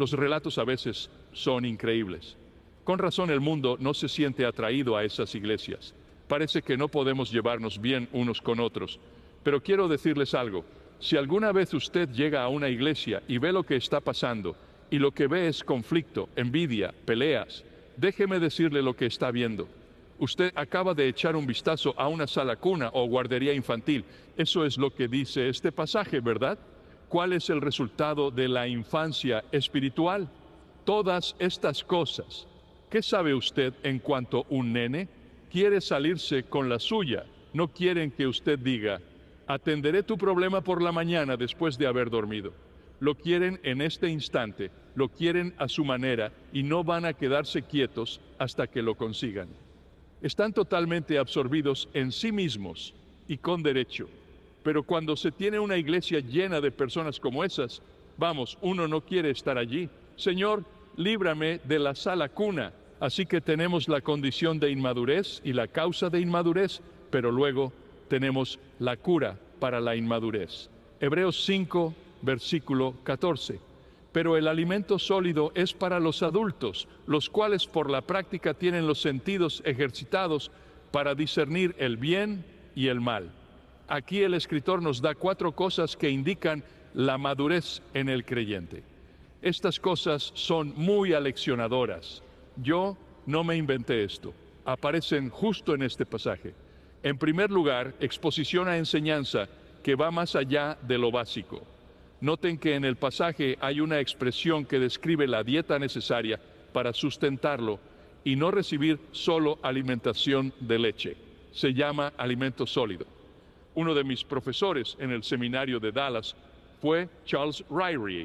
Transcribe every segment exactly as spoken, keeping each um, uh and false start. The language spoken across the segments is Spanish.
Los relatos a veces son increíbles. Con razón el mundo no se siente atraído a esas iglesias. Parece que no podemos llevarnos bien unos con otros. Pero quiero decirles algo. Si alguna vez usted llega a una iglesia y ve lo que está pasando, y lo que ve es conflicto, envidia, peleas, déjeme decirle lo que está viendo. Usted acaba de echar un vistazo a una sala cuna o guardería infantil. Eso es lo que dice este pasaje, ¿verdad? ¿Cuál es el resultado de la infancia espiritual? Todas estas cosas. ¿Qué sabe usted en cuanto un nene quiere salirse con la suya? No quieren que usted diga, atenderé tu problema por la mañana después de haber dormido. Lo quieren en este instante, lo quieren a su manera y no van a quedarse quietos hasta que lo consigan. Están totalmente absorbidos en sí mismos y con derecho. Pero cuando se tiene una iglesia llena de personas como esas, vamos, uno no quiere estar allí. Señor, líbrame de la sala cuna. Así que tenemos la condición de inmadurez y la causa de inmadurez, pero luego tenemos la cura para la inmadurez. Hebreos cinco, versículo catorce. Pero el alimento sólido es para los adultos, los cuales por la práctica tienen los sentidos ejercitados para discernir el bien y el mal. Aquí el escritor nos da cuatro cosas que indican la madurez en el creyente. Estas cosas son muy aleccionadoras. Yo no me inventé esto. Aparecen justo en este pasaje. En primer lugar, exposición a enseñanza que va más allá de lo básico. Noten que en el pasaje hay una expresión que describe la dieta necesaria para sustentarlo y no recibir solo alimentación de leche. Se llama alimento sólido. Uno de mis profesores en el seminario de Dallas fue Charles Ryrie.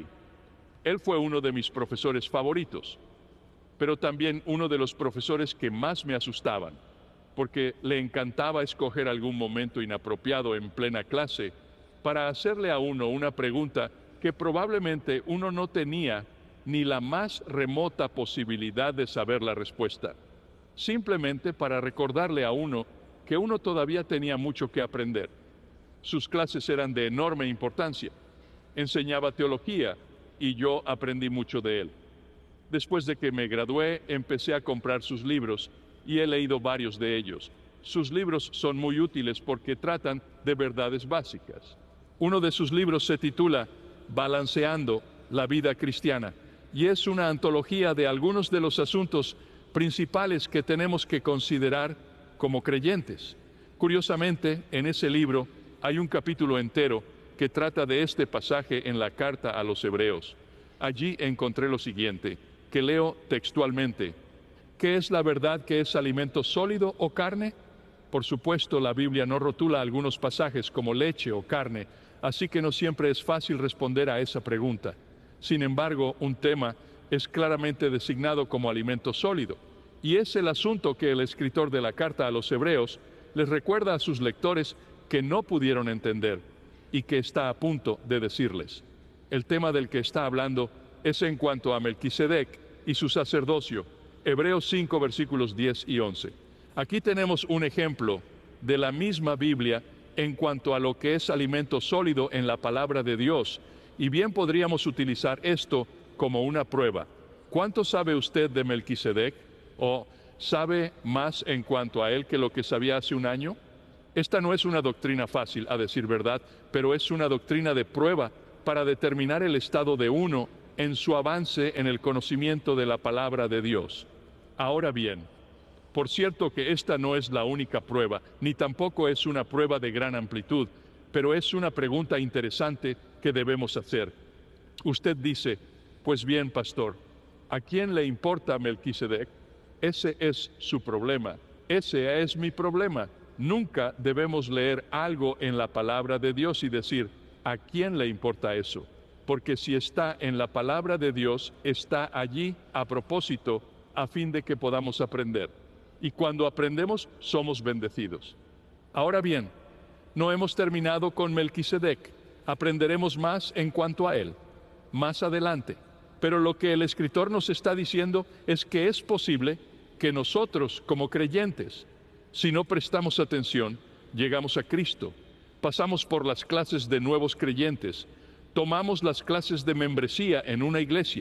Él fue uno de mis profesores favoritos, pero también uno de los profesores que más me asustaban, porque le encantaba escoger algún momento inapropiado en plena clase para hacerle a uno una pregunta que probablemente uno no tenía ni la más remota posibilidad de saber la respuesta, simplemente para recordarle a uno que uno todavía tenía mucho que aprender. Sus clases eran de enorme importancia. Enseñaba teología y yo aprendí mucho de él. Después de que me gradué, empecé a comprar sus libros y he leído varios de ellos. Sus libros son muy útiles porque tratan de verdades básicas. Uno de sus libros se titula Balanceando la vida cristiana y es una antología de algunos de los asuntos principales que tenemos que considerar como creyentes. Curiosamente, en ese libro hay un capítulo entero que trata de este pasaje en la carta a los Hebreos. Allí encontré lo siguiente, que leo textualmente. ¿Qué es la verdad que es alimento sólido o carne? Por supuesto, la Biblia no rotula algunos pasajes como leche o carne, así que no siempre es fácil responder a esa pregunta. Sin embargo, un tema es claramente designado como alimento sólido, y es el asunto que el escritor de la carta a los Hebreos les recuerda a sus lectores que no pudieron entender y que está a punto de decirles. El tema del que está hablando es en cuanto a Melquisedec y su sacerdocio, Hebreos cinco, versículos diez y once. Aquí tenemos un ejemplo de la misma Biblia en cuanto a lo que es alimento sólido en la palabra de Dios, y bien podríamos utilizar esto como una prueba. ¿Cuánto sabe usted de Melquisedec? ¿O sabe más en cuanto a él que lo que sabía hace un año? Esta no es una doctrina fácil, a decir verdad, pero es una doctrina de prueba para determinar el estado de uno en su avance en el conocimiento de la palabra de Dios. Ahora bien, por cierto que esta no es la única prueba, ni tampoco es una prueba de gran amplitud, pero es una pregunta interesante que debemos hacer. Usted dice, pues bien, pastor, ¿a quién le importa Melquisedec? Ese es su problema, ese es mi problema. Nunca debemos leer algo en la palabra de Dios y decir, ¿a quién le importa eso? Porque si está en la palabra de Dios, está allí a propósito, a fin de que podamos aprender. Y cuando aprendemos, somos bendecidos. Ahora bien, no hemos terminado con Melquisedec. Aprenderemos más en cuanto a él, más adelante. Pero lo que el escritor nos está diciendo es que es posible que nosotros, como creyentes, si no prestamos atención, llegamos a Cristo, pasamos por las clases de nuevos creyentes, tomamos las clases de membresía en una iglesia,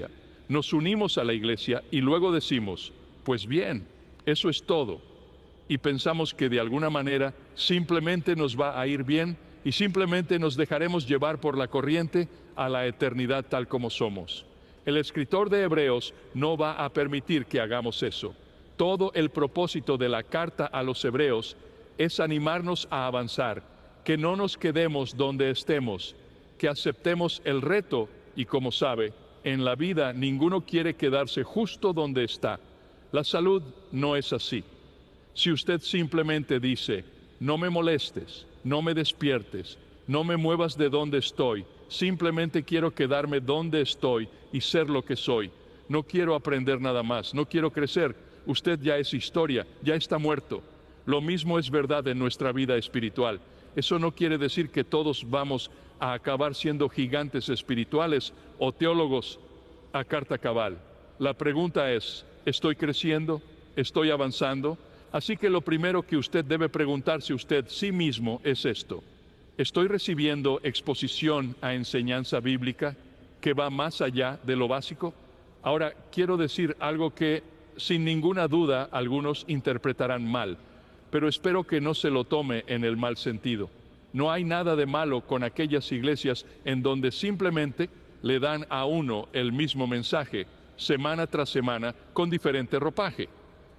Nos unimos a la iglesia y luego decimos, pues bien, eso es todo. Y pensamos que de alguna manera simplemente nos va a ir bien y simplemente nos dejaremos llevar por la corriente a la eternidad tal como somos. El escritor de Hebreos no va a permitir que hagamos eso. Todo el propósito de la carta a los Hebreos es animarnos a avanzar, que no nos quedemos donde estemos, que aceptemos el reto y, como sabe, en la vida ninguno quiere quedarse justo donde está. La salud no es así. Si usted simplemente dice, no me molestes, no me despiertes, no me muevas de donde estoy, simplemente quiero quedarme donde estoy y ser lo que soy, no quiero aprender nada más, no quiero crecer, usted ya es historia, ya está muerto. Lo mismo es verdad en nuestra vida espiritual. Eso no quiere decir que todos vamos a acabar siendo gigantes espirituales o teólogos a carta cabal. La pregunta es, ¿estoy creciendo? ¿Estoy avanzando? Así que lo primero que usted debe preguntarse usted sí mismo es esto. ¿Estoy recibiendo exposición a enseñanza bíblica que va más allá de lo básico? Ahora, quiero decir algo que sin ninguna duda algunos interpretarán mal, pero espero que no se lo tome en el mal sentido. No hay nada de malo con aquellas iglesias en donde simplemente le dan a uno el mismo mensaje, semana tras semana, con diferente ropaje.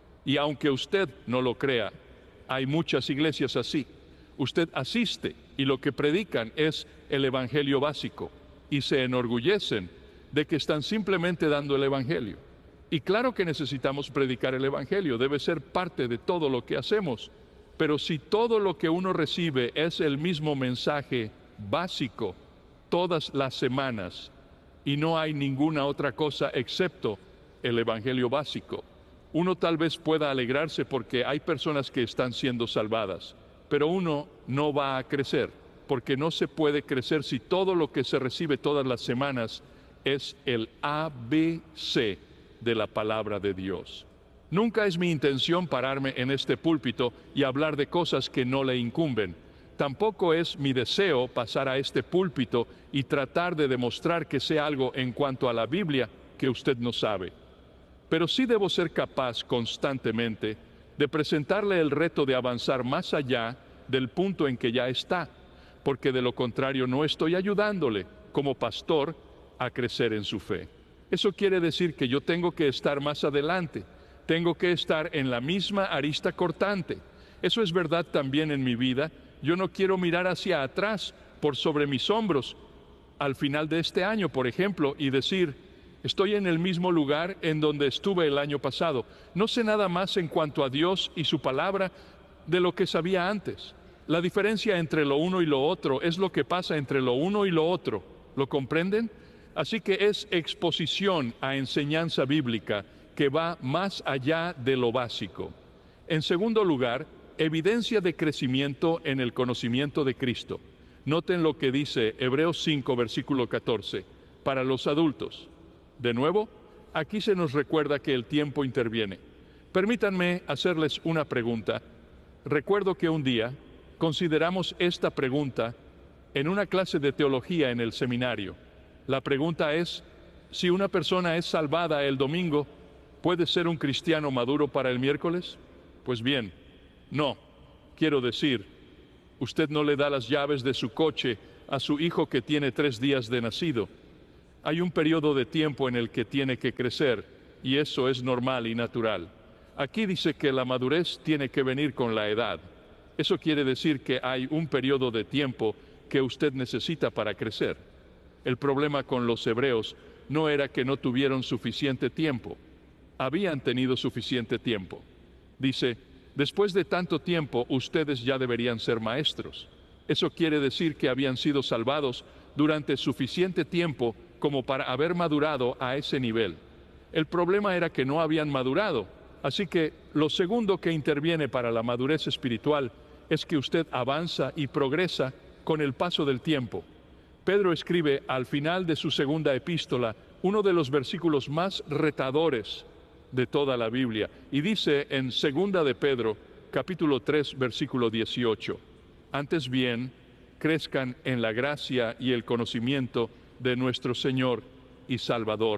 Y aunque usted no lo crea, hay muchas iglesias así. Usted asiste y lo que predican es el evangelio básico y se enorgullecen de que están simplemente dando el evangelio. Y claro que necesitamos predicar el evangelio, debe ser parte de todo lo que hacemos. Pero si todo lo que uno recibe es el mismo mensaje básico todas las semanas y no hay ninguna otra cosa excepto el evangelio básico, uno tal vez pueda alegrarse porque hay personas que están siendo salvadas, pero uno no va a crecer, porque no se puede crecer si todo lo que se recibe todas las semanas es el A B C de la palabra de Dios. Nunca es mi intención pararme en este púlpito y hablar de cosas que no le incumben. Tampoco es mi deseo pasar a este púlpito y tratar de demostrar que sé algo en cuanto a la Biblia que usted no sabe. Pero sí debo ser capaz constantemente de presentarle el reto de avanzar más allá del punto en que ya está, porque de lo contrario no estoy ayudándole como pastor a crecer en su fe. Eso quiere decir que yo tengo que estar más adelante, tengo que estar en la misma arista cortante. Eso es verdad también en mi vida. Yo no quiero mirar hacia atrás por sobre mis hombros al final de este año, por ejemplo, y decir, estoy en el mismo lugar en donde estuve el año pasado. No sé nada más en cuanto a Dios y su palabra de lo que sabía antes. La diferencia entre lo uno y lo otro es lo que pasa entre lo uno y lo otro. ¿Lo comprenden? Así que es exposición a enseñanza bíblica que va más allá de lo básico. En segundo lugar, evidencia de crecimiento en el conocimiento de Cristo. Noten lo que dice Hebreos cinco, versículo catorce, para los adultos. De nuevo, aquí se nos recuerda que el tiempo interviene. Permítanme hacerles una pregunta. Recuerdo que un día consideramos esta pregunta en una clase de teología en el seminario. La pregunta es, si una persona es salvada el domingo, ¿puede ser un cristiano maduro para el miércoles? Pues bien, no. Quiero decir, usted no le da las llaves de su coche a su hijo que tiene tres días de nacido. Hay un periodo de tiempo en el que tiene que crecer, y eso es normal y natural. Aquí dice que la madurez tiene que venir con la edad. Eso quiere decir que hay un periodo de tiempo que usted necesita para crecer. El problema con los hebreos no era que no tuvieron suficiente tiempo. Habían tenido suficiente tiempo. Dice, después de tanto tiempo, ustedes ya deberían ser maestros. Eso quiere decir que habían sido salvados durante suficiente tiempo como para haber madurado a ese nivel. El problema era que no habían madurado. Así que lo segundo que interviene para la madurez espiritual es que usted avanza y progresa con el paso del tiempo. Pedro escribe al final de su segunda epístola uno de los versículos más retadores de toda la Biblia, y dice en segunda de Pedro, capítulo tres, versículo dieciocho, antes bien, crezcan en la gracia y el conocimiento de nuestro Señor y Salvador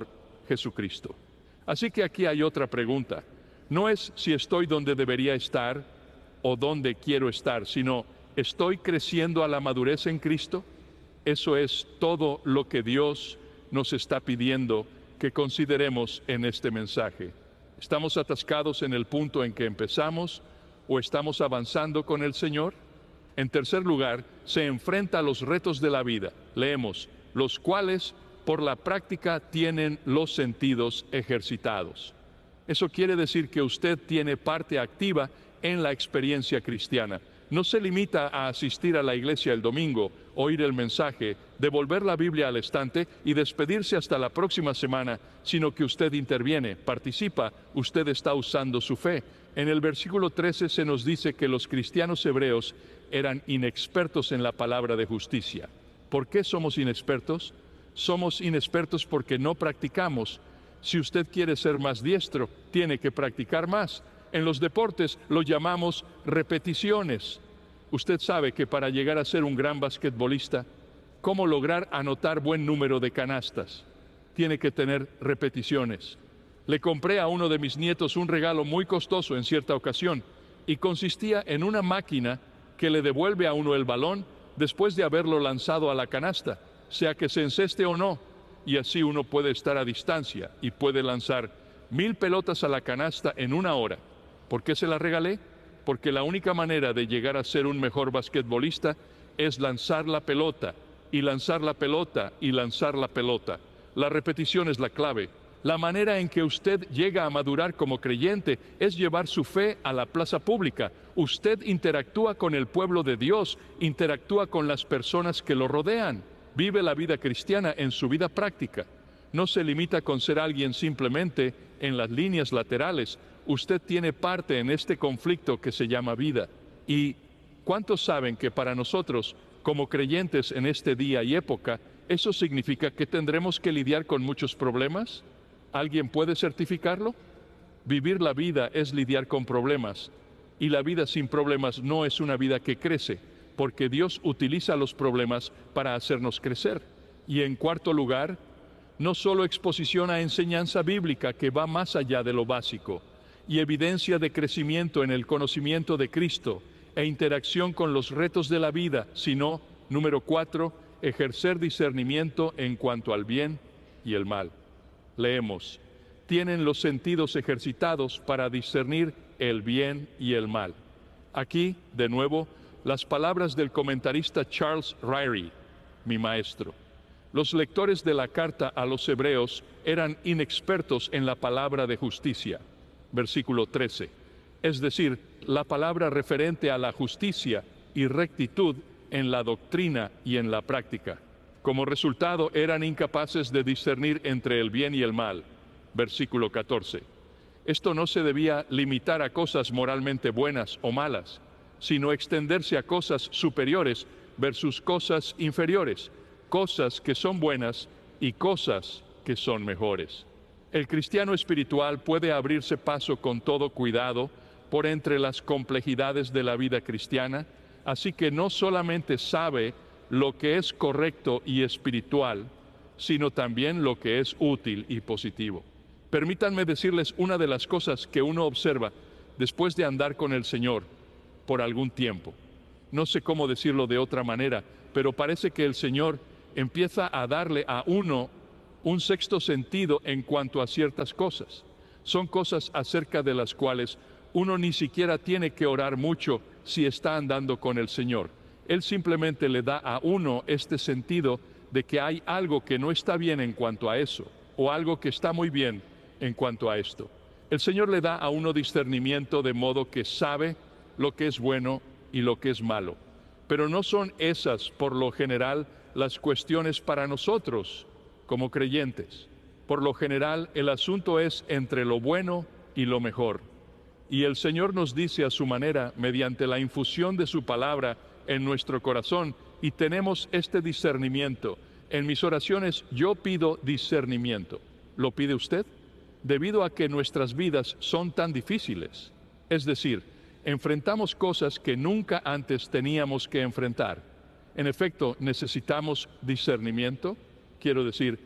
Jesucristo. Así que aquí hay otra pregunta. No es si estoy donde debería estar o donde quiero estar, sino ¿estoy creciendo a la madurez en Cristo? Eso es todo lo que Dios nos está pidiendo que consideremos en este mensaje. ¿Estamos atascados en el punto en que empezamos o estamos avanzando con el Señor? En tercer lugar, se enfrenta a los retos de la vida. Leemos, los cuales por la práctica tienen los sentidos ejercitados. Eso quiere decir que usted tiene parte activa en la experiencia cristiana. No se limita a asistir a la iglesia el domingo, oír el mensaje, devolver la Biblia al estante y despedirse hasta la próxima semana, sino que usted interviene, participa, usted está usando su fe. En el versículo trece se nos dice que los cristianos hebreos eran inexpertos en la palabra de justicia. ¿Por qué somos inexpertos? Somos inexpertos porque no practicamos. Si usted quiere ser más diestro, tiene que practicar más. En los deportes lo llamamos repeticiones. Usted sabe que para llegar a ser un gran basquetbolista, ¿cómo lograr anotar buen número de canastas? Tiene que tener repeticiones. Le compré a uno de mis nietos un regalo muy costoso en cierta ocasión y consistía en una máquina que le devuelve a uno el balón después de haberlo lanzado a la canasta, sea que se enceste o no, y así uno puede estar a distancia y puede lanzar mil pelotas a la canasta en una hora. ¿Por qué se la regalé? Porque la única manera de llegar a ser un mejor basquetbolista es lanzar la pelota, y lanzar la pelota, y lanzar la pelota. La repetición es la clave. La manera en que usted llega a madurar como creyente es llevar su fe a la plaza pública. Usted interactúa con el pueblo de Dios, interactúa con las personas que lo rodean. Vive la vida cristiana en su vida práctica. No se limita con ser alguien simplemente en las líneas laterales. Usted tiene parte en este conflicto que se llama vida. ¿Y cuántos saben que para nosotros, como creyentes en este día y época, eso significa que tendremos que lidiar con muchos problemas? ¿Alguien puede certificarlo? Vivir la vida es lidiar con problemas, y la vida sin problemas no es una vida que crece, porque Dios utiliza los problemas para hacernos crecer. Y en cuarto lugar, no solo exposición a enseñanza bíblica que va más allá de lo básico, y evidencia de crecimiento en el conocimiento de Cristo e interacción con los retos de la vida, sino, número cuatro, ejercer discernimiento en cuanto al bien y el mal. Leemos, tienen los sentidos ejercitados para discernir el bien y el mal. Aquí, de nuevo, las palabras del comentarista Charles Ryrie, mi maestro. Los lectores de la carta a los hebreos eran inexpertos en la palabra de justicia. Versículo trece. Es decir, la palabra referente a la justicia y rectitud en la doctrina y en la práctica. Como resultado, eran incapaces de discernir entre el bien y el mal. Versículo catorce. Esto no se debía limitar a cosas moralmente buenas o malas, sino extenderse a cosas superiores versus cosas inferiores, cosas que son buenas y cosas que son mejores. El cristiano espiritual puede abrirse paso con todo cuidado por entre las complejidades de la vida cristiana, así que no solamente sabe lo que es correcto y espiritual, sino también lo que es útil y positivo. Permítanme decirles una de las cosas que uno observa después de andar con el Señor por algún tiempo. No sé cómo decirlo de otra manera, pero parece que el Señor empieza a darle a uno un sexto sentido en cuanto a ciertas cosas. Son cosas acerca de las cuales uno ni siquiera tiene que orar mucho si está andando con el Señor. Él simplemente le da a uno este sentido de que hay algo que no está bien en cuanto a eso, o algo que está muy bien en cuanto a esto. El Señor le da a uno discernimiento de modo que sabe lo que es bueno y lo que es malo. Pero no son esas, por lo general, las cuestiones para nosotros como creyentes. Por lo general, el asunto es entre lo bueno y lo mejor. Y el Señor nos dice a su manera, mediante la infusión de su palabra en nuestro corazón, y tenemos este discernimiento. En mis oraciones yo pido discernimiento. ¿Lo pide usted? Debido a que nuestras vidas son tan difíciles. Es decir, enfrentamos cosas que nunca antes teníamos que enfrentar. En efecto, necesitamos discernimiento. Quiero decir,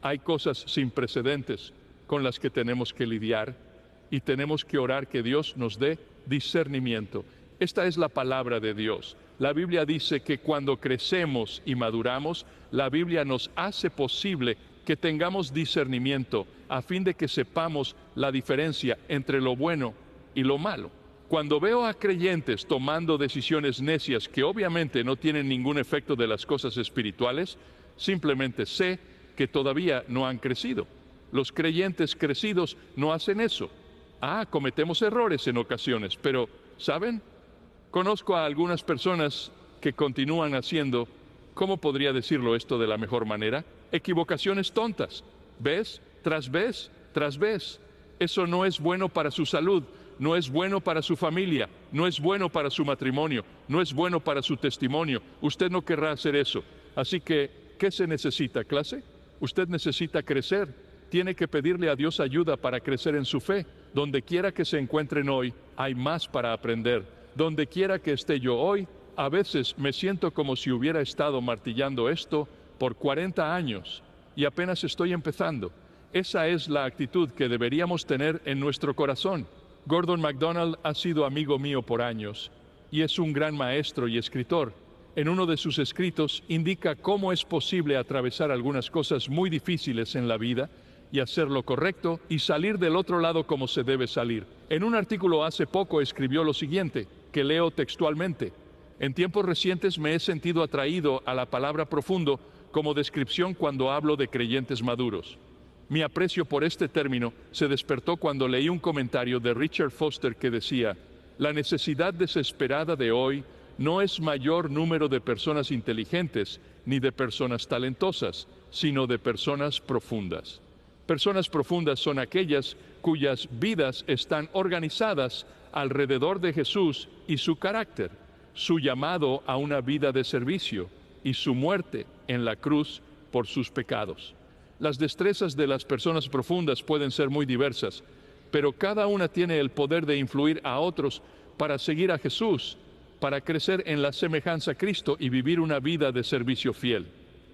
Hay cosas sin precedentes con las que tenemos que lidiar y tenemos que orar que Dios nos dé discernimiento. Esta es la palabra de Dios. La Biblia dice que cuando crecemos y maduramos, la Biblia nos hace posible que tengamos discernimiento a fin de que sepamos la diferencia entre lo bueno y lo malo. Cuando veo a creyentes tomando decisiones necias que obviamente no tienen ningún efecto de las cosas espirituales, simplemente sé que todavía no han crecido. Los creyentes crecidos no hacen eso. Ah, cometemos errores en ocasiones, pero, ¿saben? Conozco a algunas personas que continúan haciendo, ¿cómo podría decirlo esto de la mejor manera? Equivocaciones tontas, vez tras vez tras vez. Eso no es bueno para su salud, no es bueno para su familia, no es bueno para su matrimonio, no es bueno para su testimonio. Usted no querrá hacer eso. Así que, ¿qué se necesita, clase? Usted necesita crecer. Tiene que pedirle a Dios ayuda para crecer en su fe. Donde quiera que se encuentren hoy, hay más para aprender. Donde quiera que esté yo hoy, a veces me siento como si hubiera estado martillando esto por cuarenta años y apenas estoy empezando. Esa es la actitud que deberíamos tener en nuestro corazón. Gordon MacDonald ha sido amigo mío por años y es un gran maestro y escritor. En uno de sus escritos indica cómo es posible atravesar algunas cosas muy difíciles en la vida y hacer lo correcto y salir del otro lado como se debe salir. En un artículo hace poco escribió lo siguiente, que leo textualmente. En tiempos recientes me he sentido atraído a la palabra profundo como descripción cuando hablo de creyentes maduros. Mi aprecio por este término se despertó cuando leí un comentario de Richard Foster que decía, la necesidad desesperada de hoy no es mayor número de personas inteligentes ni de personas talentosas, sino de personas profundas. Personas profundas son aquellas cuyas vidas están organizadas alrededor de Jesús y su carácter, su llamado a una vida de servicio y su muerte en la cruz por sus pecados. Las destrezas de las personas profundas pueden ser muy diversas, pero cada una tiene el poder de influir a otros para seguir a Jesús, para crecer en la semejanza a Cristo y vivir una vida de servicio fiel.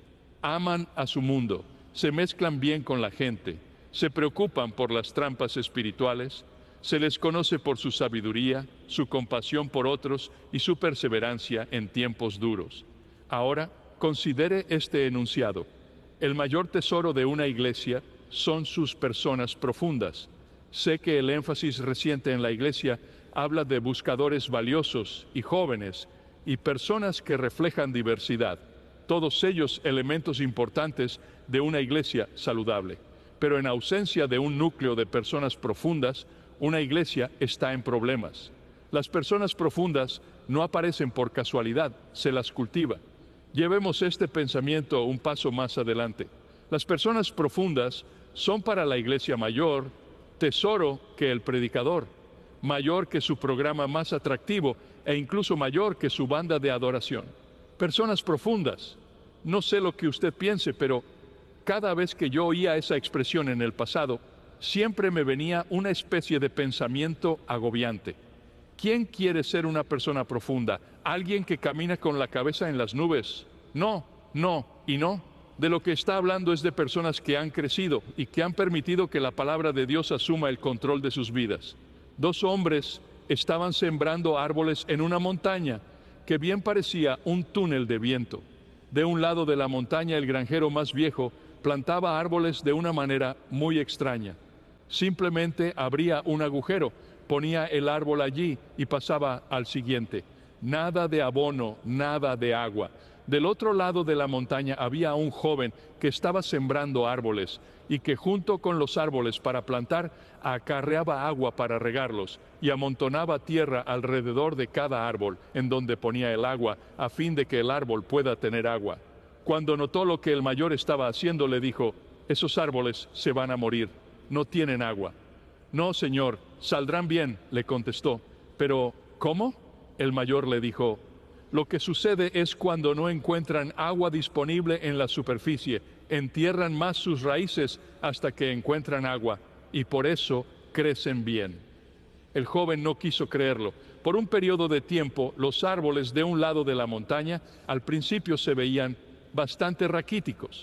Aman a su mundo, se mezclan bien con la gente, se preocupan por las trampas espirituales, se les conoce por su sabiduría, su compasión por otros y su perseverancia en tiempos duros. Ahora, considere este enunciado. El mayor tesoro de una iglesia son sus personas profundas. Sé que el énfasis reciente en la iglesia habla de buscadores valiosos y jóvenes y personas que reflejan diversidad. Todos ellos elementos importantes de una iglesia saludable. Pero en ausencia de un núcleo de personas profundas, una iglesia está en problemas. Las personas profundas no aparecen por casualidad, se las cultiva. Llevemos este pensamiento un paso más adelante. Las personas profundas son para la iglesia mayor tesoro que el predicador, mayor que su programa más atractivo e incluso mayor que su banda de adoración. Personas profundas. No sé lo que usted piense, pero cada vez que yo oía esa expresión en el pasado, siempre me venía una especie de pensamiento agobiante. ¿Quién quiere ser una persona profunda? ¿Alguien que camina con la cabeza en las nubes? No, no y no. De lo que está hablando es de personas que han crecido y que han permitido que la palabra de Dios asuma el control de sus vidas. Dos hombres estaban sembrando árboles en una montaña que bien parecía un túnel de viento. De un lado de la montaña, el granjero más viejo plantaba árboles de una manera muy extraña. Simplemente abría un agujero, ponía el árbol allí y pasaba al siguiente. Nada de abono, nada de agua. Del otro lado de la montaña había un joven que estaba sembrando árboles y que junto con los árboles para plantar acarreaba agua para regarlos y amontonaba tierra alrededor de cada árbol en donde ponía el agua a fin de que el árbol pueda tener agua. Cuando notó lo que el mayor estaba haciendo, le dijo, esos árboles se van a morir, no tienen agua. No, señor, saldrán bien, le contestó. Pero, ¿cómo? El mayor le dijo, lo que sucede es cuando no encuentran agua disponible en la superficie, entierran más sus raíces hasta que encuentran agua, y por eso crecen bien. El joven no quiso creerlo. Por un periodo de tiempo, los árboles de un lado de la montaña al principio se veían bastante raquíticos.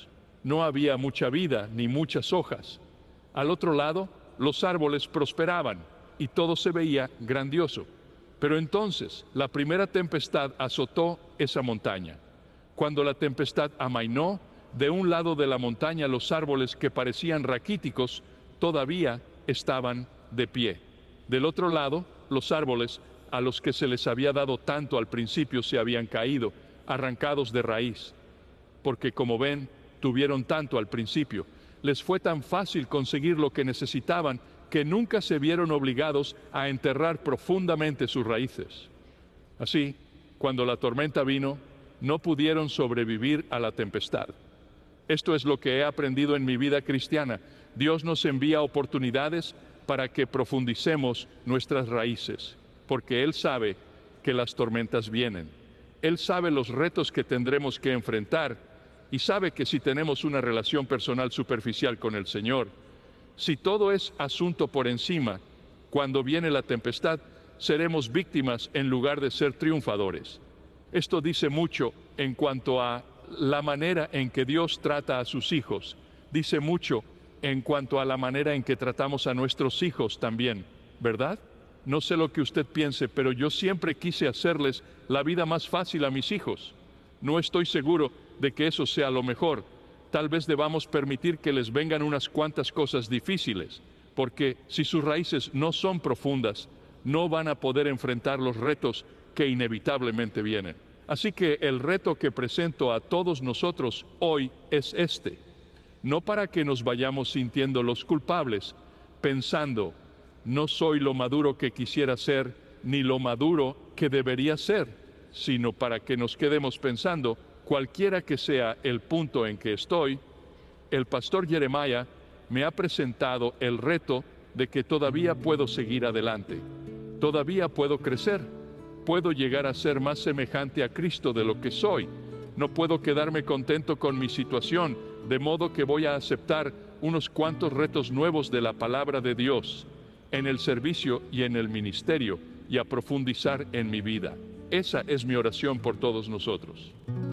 no había mucha vida ni muchas hojas. Al otro lado, los árboles prosperaban y todo se veía grandioso. Pero entonces, la primera tempestad azotó esa montaña. Cuando la tempestad amainó, de un lado de la montaña los árboles que parecían raquíticos todavía estaban de pie. Del otro lado, los árboles a los que se les había dado tanto al principio se habían caído, arrancados de raíz. Porque como ven, tuvieron tanto al principio, les fue tan fácil conseguir lo que necesitaban que nunca se vieron obligados a enterrar profundamente sus raíces. Así, cuando la tormenta vino, no pudieron sobrevivir a la tempestad. Esto es lo que he aprendido en mi vida cristiana. Dios nos envía oportunidades para que profundicemos nuestras raíces, porque Él sabe que las tormentas vienen. Él sabe los retos que tendremos que enfrentar y sabe que si tenemos una relación personal superficial con el Señor, si todo es asunto por encima, cuando viene la tempestad, seremos víctimas en lugar de ser triunfadores. Esto dice mucho en cuanto a la manera en que Dios trata a sus hijos. Dice mucho en cuanto a la manera en que tratamos a nuestros hijos también, ¿verdad? No sé lo que usted piense, pero yo siempre quise hacerles la vida más fácil a mis hijos. No estoy seguro de que eso sea lo mejor. Tal vez debamos permitir que les vengan unas cuantas cosas difíciles, porque si sus raíces no son profundas, no van a poder enfrentar los retos que inevitablemente vienen. Así que el reto que presento a todos nosotros hoy es este. No para que nos vayamos sintiendo los culpables, pensando, no soy lo maduro que quisiera ser, ni lo maduro que debería ser, sino para que nos quedemos pensando, cualquiera que sea el punto en que estoy, el pastor Jeremiah me ha presentado el reto de que todavía puedo seguir adelante, todavía puedo crecer, puedo llegar a ser más semejante a Cristo de lo que soy. No puedo quedarme contento con mi situación, de modo que voy a aceptar unos cuantos retos nuevos de la palabra de Dios en el servicio y en el ministerio y a profundizar en mi vida. Esa es mi oración por todos nosotros.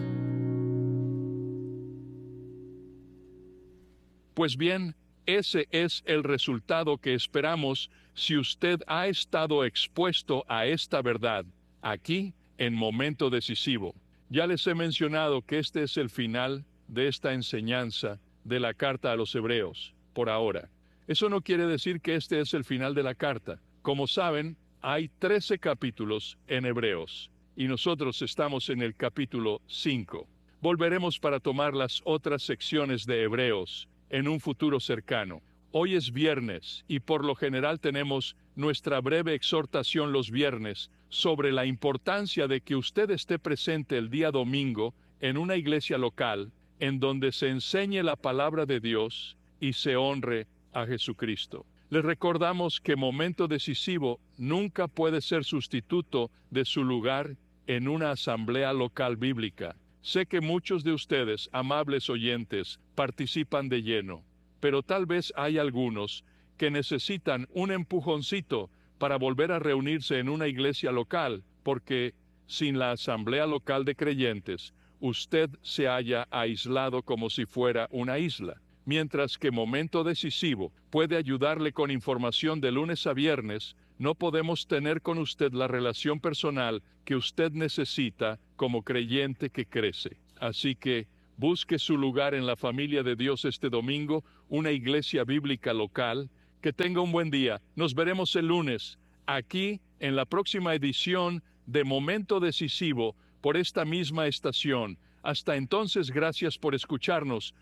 Pues bien, ese es el resultado que esperamos si usted ha estado expuesto a esta verdad, aquí, en momento decisivo. Ya les he mencionado que este es el final de esta enseñanza de la carta a los Hebreos, por ahora. Eso no quiere decir que este es el final de la carta. Como saben, hay trece capítulos en Hebreos, y nosotros estamos en el capítulo cinco. Volveremos para tomar las otras secciones de Hebreos en un futuro cercano. Hoy es viernes y por lo general tenemos nuestra breve exhortación los viernes sobre la importancia de que usted esté presente el día domingo en una iglesia local en donde se enseñe la palabra de Dios y se honre a Jesucristo. Les recordamos que momento decisivo nunca puede ser sustituto de su lugar en una asamblea local bíblica. Sé que muchos de ustedes, amables oyentes, participan de lleno, pero tal vez hay algunos que necesitan un empujoncito para volver a reunirse en una iglesia local, porque sin la asamblea local de creyentes, usted se halla aislado como si fuera una isla. Mientras que momento decisivo puede ayudarle con información de lunes a viernes, no podemos tener con usted la relación personal que usted necesita como creyente que crece. Así que busque su lugar en la familia de Dios este domingo, una iglesia bíblica local. Que tenga un buen día. Nos veremos el lunes, aquí en la próxima edición de Momento Decisivo por esta misma estación. Hasta entonces, gracias por escucharnos.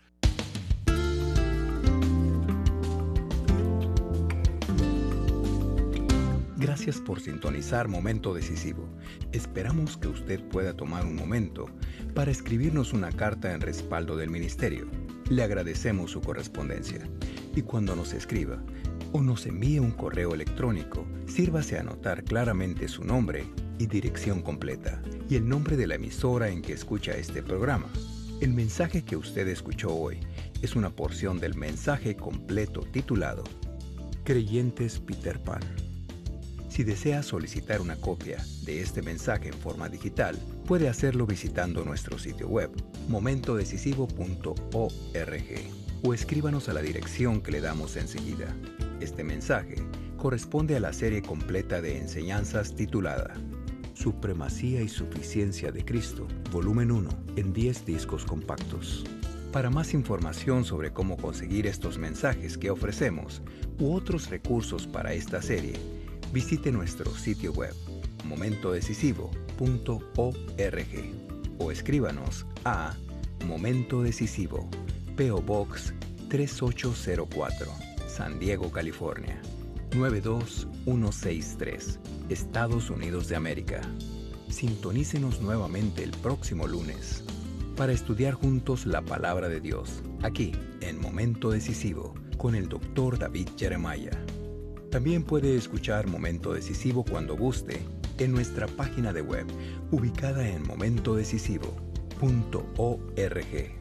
Gracias por sintonizar Momento Decisivo. Esperamos que usted pueda tomar un momento para escribirnos una carta en respaldo del ministerio. Le agradecemos su correspondencia. Y cuando nos escriba o nos envíe un correo electrónico, sírvase a anotar claramente su nombre y dirección completa y el nombre de la emisora en que escucha este programa. El mensaje que usted escuchó hoy es una porción del mensaje completo titulado Creyentes Peter Pan. Si desea solicitar una copia de este mensaje en forma digital, puede hacerlo visitando nuestro sitio web, momento decisivo punto org, o escríbanos a la dirección que le damos enseguida. Este mensaje corresponde a la serie completa de enseñanzas titulada Supremacía y Suficiencia de Cristo, volumen uno, en diez discos compactos. Para más información sobre cómo conseguir estos mensajes que ofrecemos u otros recursos para esta serie, visite nuestro sitio web, momento decisivo punto org, o escríbanos a Momento Decisivo, P O Box tres ocho cero cuatro, San Diego, California, nueve dos uno seis tres, Estados Unidos de América. Sintonícenos nuevamente el próximo lunes para estudiar juntos la Palabra de Dios, aquí en Momento Decisivo, con el doctor David Jeremiah. También puede escuchar Momento Decisivo cuando guste en nuestra página de web, ubicada en momento decisivo punto org.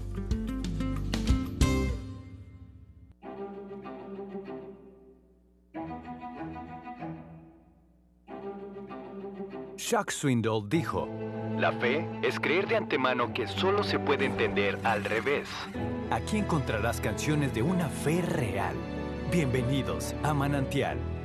Chuck Swindoll dijo: la fe es creer de antemano que solo se puede entender al revés. Aquí encontrarás canciones de una fe real. Bienvenidos a Manantial.